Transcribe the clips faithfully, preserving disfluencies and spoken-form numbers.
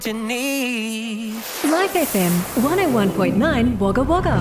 You need. Life F M one oh one point nine Wagga Wagga.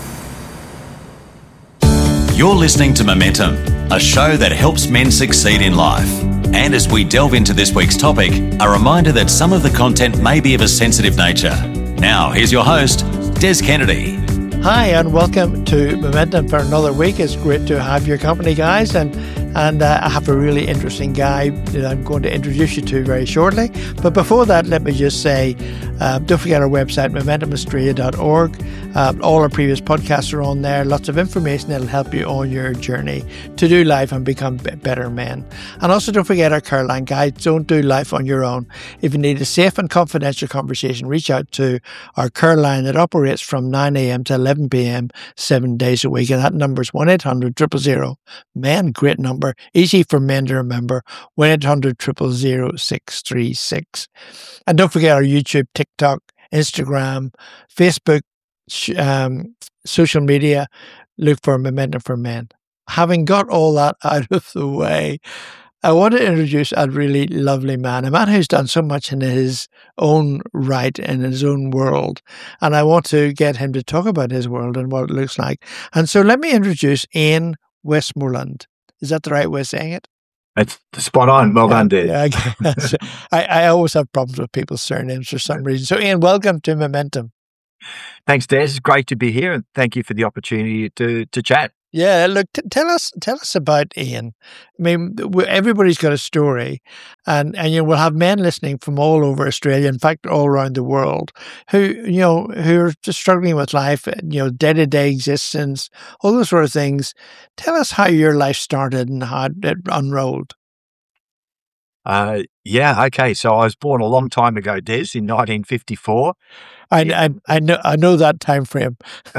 You're listening to Momentum, a show that helps men succeed in life. And as we delve into this week's topic, a reminder that some of the content may be of a sensitive nature. Now, here's your host, Des Kennedy. Hi, and welcome to Momentum for another week. It's great to have your company, guys. And and uh, I have a really interesting guy that I'm going to introduce you to very shortly. But before that, let me just say, uh, don't forget our website, momentum australia dot org. Uh, all our previous podcasts are on there. Lots of information that will help you on your journey to do life and become b- better men. And also don't forget our care line guide. Don't do life on your own. If you need a safe and confidential conversation, reach out to our care line that operates from nine a.m. to eleven p.m. seven days a week. And that number is one eight hundred, zero zero zero, men. Great number. Easy for men to remember. one eight hundred, zero zero zero, six three six. And don't forget our YouTube, TikTok, Instagram, Facebook, um, social media. Look for Momentum for Men. Having got all that out of the way, I want to introduce a really lovely man, a man who's done so much in his own right, in his own world. And I want to get him to talk about his world and what it looks like. And so let me introduce Ian Westmoreland. Is that the right way of saying it? It's spot on. Well done, Dave. Yeah, I, I, I always have problems with people's surnames for some reason. So Ian, welcome to Momentum. Thanks, Des. It's great to be here, and thank you for the opportunity to to chat. Yeah, look, t- tell us, tell us about Ian. I mean, we, everybody's got a story, and and you know we'll have men listening from all over Australia, in fact, all around the world, who you know who are just struggling with life, you know, day to day existence, all those sort of things. Tell us how your life started and how it unrolled. Uh, yeah, okay. So I was born a long time ago, Des, in nineteen fifty-four. I, I, I know I know that time frame.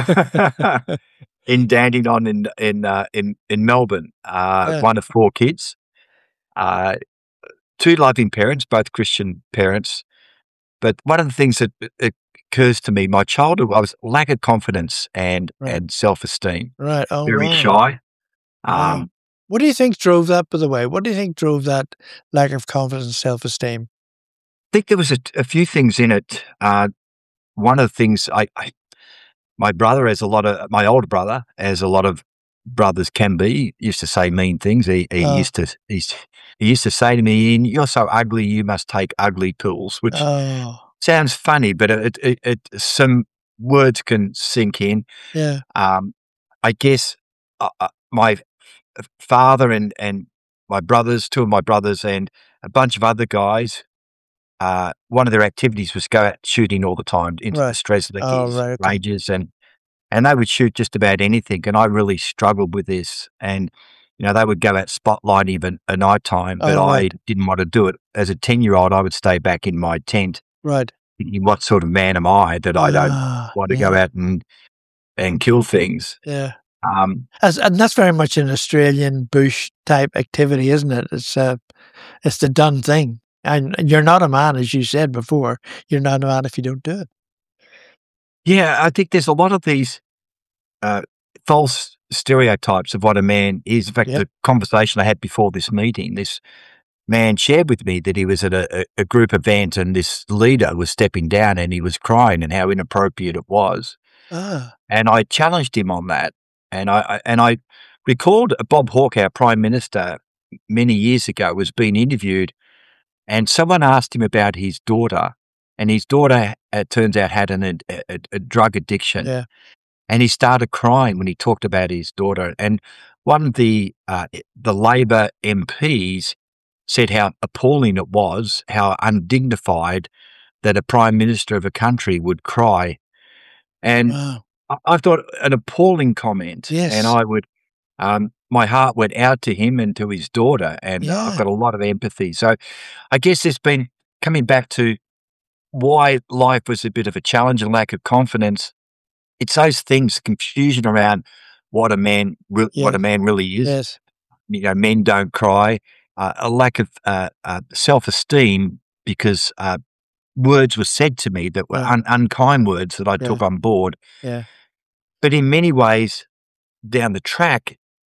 In Dandenong in in uh, in in Melbourne, uh, Yeah. one of four kids, uh, two loving parents, both Christian parents. But one of the things that it occurs to me, my childhood, I was lack of confidence and Right. and self esteem, Right. Oh, very wow. shy. Wow. Um, What do you think drove that, by the way? What do you think drove that lack of confidence and self-esteem? I think there was a, a few things in it. Uh, one of the things I, I, my brother has a lot of, my older brother, as a lot of brothers can be, used to say mean things. He, he Oh. used to, he's, he used to say to me, "Ian, you're so ugly, you must take ugly pills," which Oh, sounds funny, but it, it, it, some words can sink in. yeah. Um, I guess uh, uh, my f- father and, and my brothers, two of my brothers and a bunch of other guys, uh, one of their activities was go out shooting all the time into Right. the Strzelecki Oh, right, okay. ranges, and and they would shoot just about anything. And I really struggled with this. And you know, they would go out spotlight even at night time, but Oh, I right. didn't want to do it. As a ten year old, I would stay back in my tent. Right. Thinking, what sort of man am I that I don't Ah, want to yeah. go out and and kill things? Yeah. Um, As, and that's very much an Australian bush type activity, isn't it? It's uh, it's the done thing. And you're not a man, as you said before. You're not a man if you don't do it. yeah, I think there's a lot of these uh, false stereotypes of what a man is. In fact, Yep. the conversation I had before this meeting, this man shared with me that he was at a, a, a group event and this leader was stepping down and he was crying and how inappropriate it was. Ah, And I challenged him on that. And I, I and I recalled Bob Hawke, our Prime Minister, many years ago, was being interviewed, and someone asked him about his daughter, and his daughter, it turns out, had an, a, a, a drug addiction. yeah. And he started crying when he talked about his daughter. And one of the uh, the Labor M Ps said how appalling it was, how undignified that a prime minister of a country would cry. And Wow. I, I thought an appalling comment. Yes. And I would, um, my heart went out to him and to his daughter, and Yeah. I've got a lot of empathy. So I guess there's been coming back to why life was a bit of a challenge and lack of confidence. It's those things, confusion around what a man, re- what Yes. a man really is. Yes. You know, men don't cry. Uh, a lack of uh, uh, self-esteem because uh, words were said to me that were Yeah. un- unkind words that I Yeah. took on board. Yeah. But in many ways, down the track,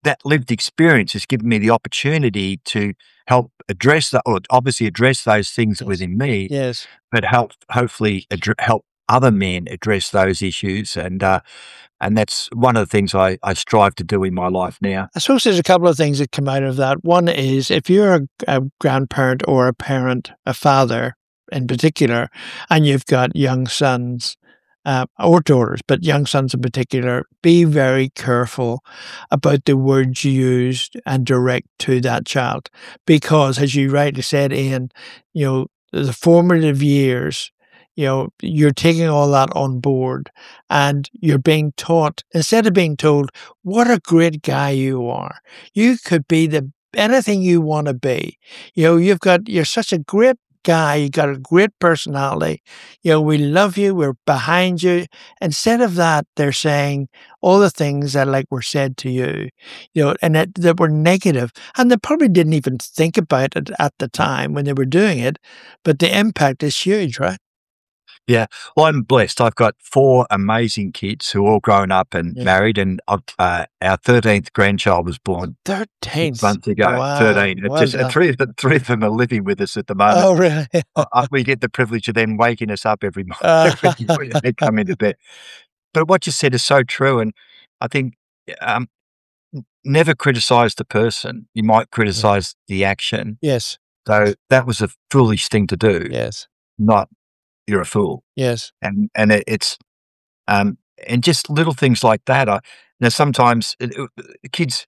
that lived experience has given me the opportunity to help address that, or obviously address those things Yes. within me, Yes. but help hopefully addre- help other men address those issues. And uh, and that's one of the things I, I strive to do in my life now. I suppose there's a couple of things that come out of that. One is if you're a, a grandparent or a parent, a father in particular, and you've got young sons uh, or daughters, but young sons in particular, be very careful about the words you use and direct to that child. Because as you rightly said, Ian, you know, the formative years, you know, you're taking all that on board and you're being taught, instead of being told, what a great guy you are. You could be the anything you want to be. You know, you've got, you're such a great guy. You got a great personality. You know, we love you. We're behind you. Instead of that, they're saying all the things that like were said to you, you know, and that, that were negative. And they probably didn't even think about it at the time when they were doing it, but the impact is huge, right? Yeah, well, I'm blessed. I've got four amazing kids who are all grown up and Yeah. married, and I've, uh, our thirteenth grandchild was born thirteen six months ago. Wow. thirteen. It Well just, and done. three of them, three of them are living with us at the moment. Oh, really? Uh, uh, we get the privilege of them waking us up every Uh, morning when they come into bed. But what you said is so true, and I think um, n- never criticize the person. You might criticize the action. yes, So that was a foolish thing to do. yes, Not you're a fool. yes, And and it, it's um and just little things like that. I now sometimes it, it- the kids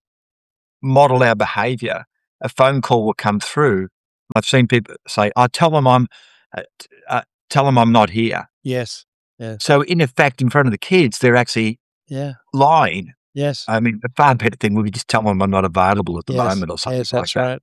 model our behaviour. A phone call will come through. I've seen people say, "I tell them I'm, uh, t- uh, tell them I'm not here." yes, yes, So in effect, in front of the kids, they're actually yeah, lying. yes, I mean, a far better thing would be just tell them I'm not available at the yes, moment or something yes, like that's that. right.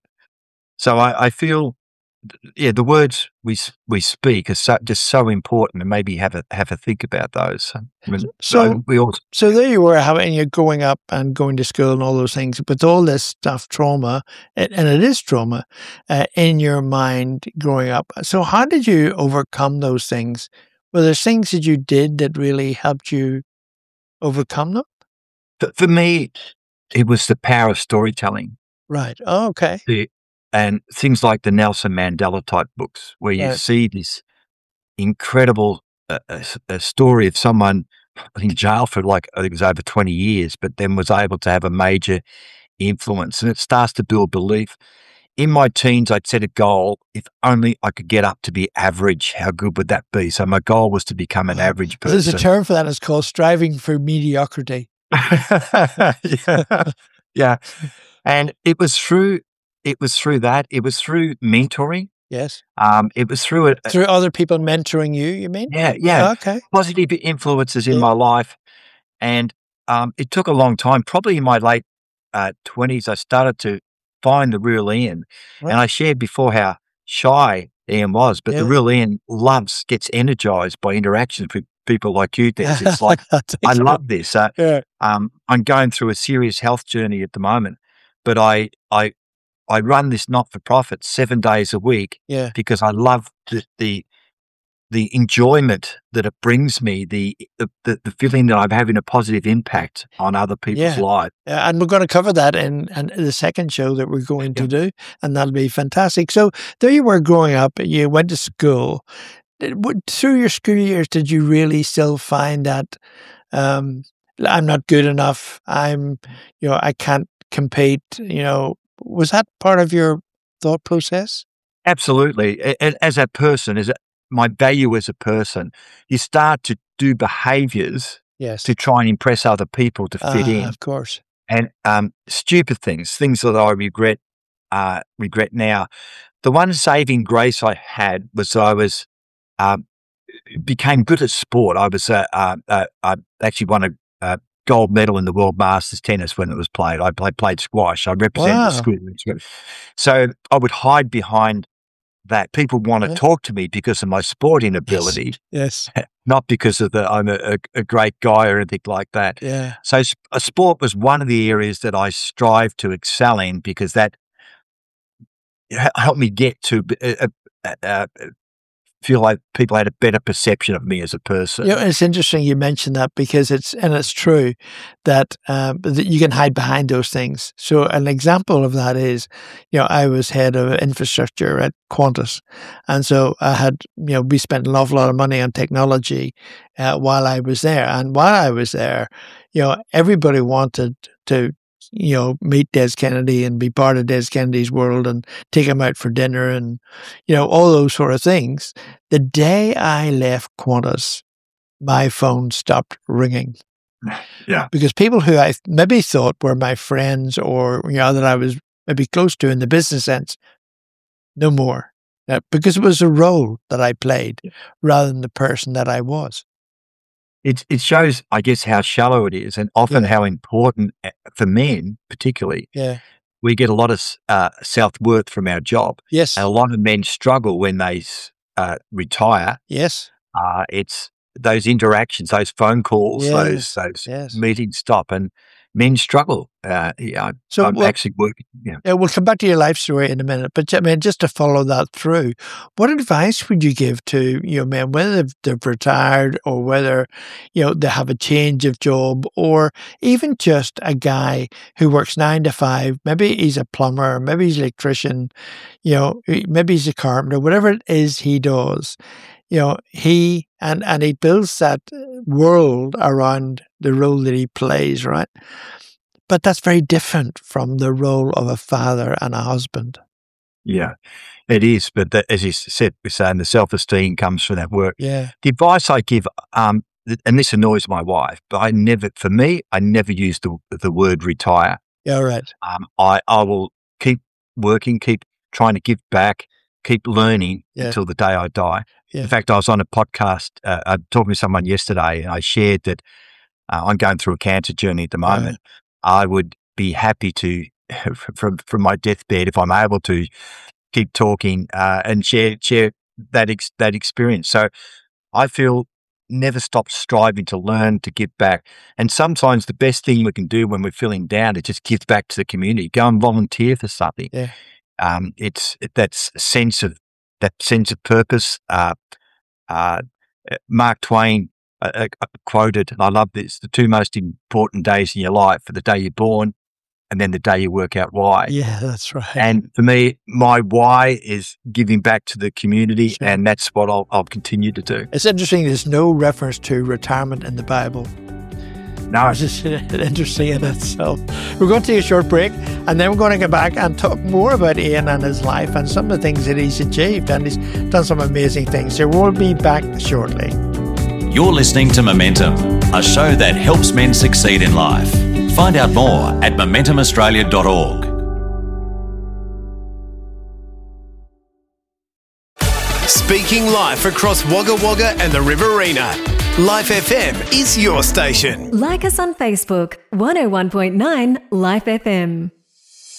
So I, I feel, yeah, the words we s- we speak are so, just so important, and maybe have a have a think about those. I mean, So- we all So there you were having, you're growing up and going to school and all those things, but all this stuff, trauma, and and it is trauma uh, in your mind growing up. So how did you overcome those things? Were there things that you did that really helped you overcome them? for, for me, it was the power of storytelling. Right. Oh, okay. The, and things like the Nelson Mandela type books, where you Right. see this incredible uh, uh, s- a story of someone in jail for like I think it was over twenty years, but then was able to have a major influence, and it starts to build belief. In my teens, I'd set a goal. If only I could get up to be average, how good would that be? So my goal was to become an average There's a person. term for that. It's called striving for mediocrity. yeah. yeah. And it was through it was through that. It was through mentoring. Yes. Um, it was through it. Through other people mentoring you, you mean? Yeah, yeah. Okay. Positive influences in Yeah. my life. And um, it took a long time. Probably in my late uh, twenties, I started to find the real Ian. Right. And I shared before how shy Ian was, but Yeah. the real Ian loves, gets energized by interactions with people like you. Des. It's like, I love this. Uh, Yeah. um, I'm going through a serious health journey at the moment, but I I I run this not for profit seven days a week Yeah. because I love the the, the enjoyment that it brings me, the, the the the feeling that I'm having a positive impact on other people's Yeah. lives. Uh, and we're going to cover that in, in the second show that we're going to Yeah. do, and that'll be fantastic. So there you were growing up, you went to school. Did- what- Through your school years, did you really still find that um, I'm not good enough? I'm, you know, I can't compete. You know, was that part of your thought process? Absolutely. A- a- As a person, as a, my value as a person, you start to do behaviors Yes. to try and impress other people to fit Ah, in. of course. And um, stupid things, things that I regret, uh, regret now. The one saving grace I had was I was um, became good at sport. I was uh, uh, uh, I actually won a, uh gold medal in the World Masters tennis when it was played. I played, played squash. I represented Wow. the school. So I would hide behind that. People want to Yeah. talk to me because of my sporting ability, Yes. not because of the I'm a, a, a great guy or anything like that. Yeah. So s- a sport was one of the areas that I strive to excel in because that h- helped me get to b- uh, uh, uh, feel like people had a better perception of me as a person. You know, it's interesting you mentioned that because it's, and it's true that, um, that you can hide behind those things. So an example of that is, you know, I was head of infrastructure at Qantas. And so I had, you know, we spent an awful lot of money on technology uh, while I was there. And while I was there, you know, everybody wanted to, you know, meet Des Kennedy and be part of Des Kennedy's world and take him out for dinner and, you know, all those sort of things. The day I left Qantas, my phone stopped ringing. Yeah. Because people who I maybe thought were my friends or, you know, that I was maybe close to in the business sense, no more. Uh, because it was a role that I played rather than the person that I was. It it shows, I guess, how shallow it is, and often Yeah. how important uh, for men, particularly. Yeah. We get a lot of uh, self-worth from our job. Yes. And a lot of men struggle when they uh, retire. Yes. Uh, it's those interactions, those phone calls, Yes. those those Yes. meetings stop, and men struggle. Uh, yeah, So, I'm well- actually working. Yeah. Yeah, we'll come back to your life story in a minute, but I mean, just to follow that through, what advice would you give to, you know, men, whether they've, they've retired or whether, you know, they have a change of job, or even just a guy who works nine to five, maybe he's a plumber, maybe he's an electrician, you know, maybe he's a carpenter, whatever it is he does, you know, he, and, and he builds that world around the role that he plays, right? But that's very different from the role of a father and a husband. Yeah, it is. But the, as you said, we're saying the self-esteem comes from that work. Yeah. The advice I give, um, th- and this annoys my wife, but I never, for me, I never use the the word retire. Yeah, right. Um, I I will keep working, keep trying to give back, keep learning Yeah. until the day I die. Yeah. In fact, I was on a podcast. Uh, I was talking to someone yesterday, and I shared that uh, I'm going through a cancer journey at the moment. I would be happy to, from from my deathbed, if I'm able to, keep talking uh, and share share that ex- that experience. So I feel never stop striving to learn, to give back. And sometimes the best thing we can do when we're feeling down is just give back to the community. Go and volunteer for something. Yeah. Um, it's it, that sense of that sense of purpose. Uh, uh, Mark Twain uh, uh, quoted, and I love this: the two most important days in your life are the day you're born, and then the day you work out why. Yeah, that's right. And for me, my why is giving back to the community, Sure. and that's what I'll, I'll continue to do. It's interesting, there's no reference to retirement in the Bible. No, Which is interesting in itself. We're going to take a short break, and then we're going to get back and talk more about Ian and his life and some of the things that he's achieved, and he's done some amazing things. So we'll be back shortly. You're listening to Momentum, a show that helps men succeed in life. Find out more at momentum australia dot org. Speaking live across Wagga Wagga and the Riverina. Life F M is your station. Like us on Facebook, one oh one point nine Life F M.